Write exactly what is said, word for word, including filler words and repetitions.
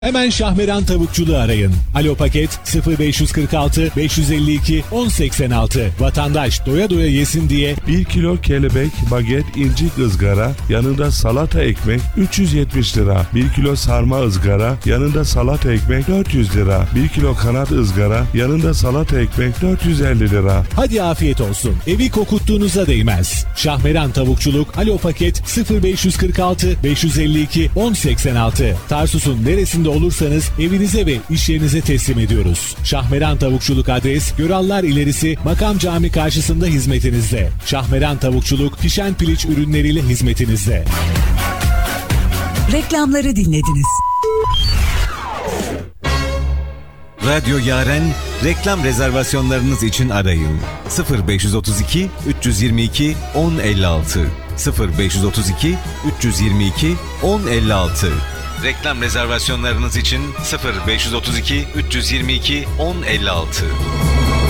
Hemen Şahmeran Tavukçuluğu arayın. Alo Paket sıfır beş kırk altı beş yüz elli iki on seksen altı. Vatandaş doya doya yesin diye bir kilo kelebek, baget, incik ızgara, yanında salata ekmek üç yüz yetmiş lira. bir kilo sarma ızgara, yanında salata ekmek dört yüz lira. bir kilo kanat ızgara, yanında salata ekmek dört yüz elli lira. hadi afiyet olsun. Evi kokuttuğunuza değmez. Şahmeran Tavukçuluk Alo Paket sıfır beş kırk altı beş yüz elli iki on seksen altı. Tarsus'un neresinde olursanız evinize ve iş yerinize teslim ediyoruz. Şahmeran Tavukçuluk adres Görallar İlerisi Makam Cami karşısında hizmetinizde. Şahmeran Tavukçuluk pişen piliç ürünleriyle hizmetinizde. Reklamları dinlediniz. Radyo Yaren reklam rezervasyonlarınız için arayın. sıfır beş otuz iki üç yirmi iki on elli altı sıfır beş otuz iki üç yirmi iki on elli altı. Reklam rezervasyonlarınız için sıfır beş otuz iki üç yirmi iki on elli altı.